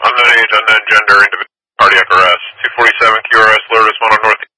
Unknown age, unknown gender, individual cardiac arrest. 247 QRS, Lourdes 1 on North.